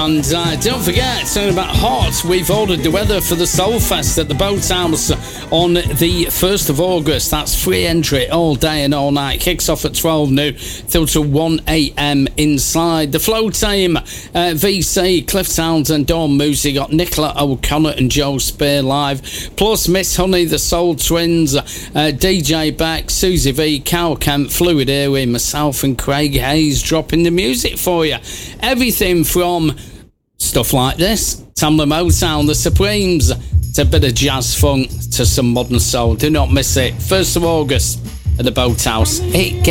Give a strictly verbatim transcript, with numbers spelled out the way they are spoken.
And uh, don't forget, talking about hot, we've ordered the weather for the Soul Fest at the Boathouse on the first of August. That's free entry all day and all night. Kicks off at twelve noon till to one a.m. inside. The Flow Team, uh, V C, Cliff Townsend, Dawn Moosey, got Nicola O'Connor and Joe Spear live, plus Miss Honey, the Soul Twins, uh, D J Beck, Susie V, Cal Kemp, Fluid Airway, myself and Craig Hayes dropping the music for you. Everything from stuff like this, Tamla Motown, the Supremes, to a bit of jazz funk, to some modern soul. Do not miss it. first of August at the Boathouse. It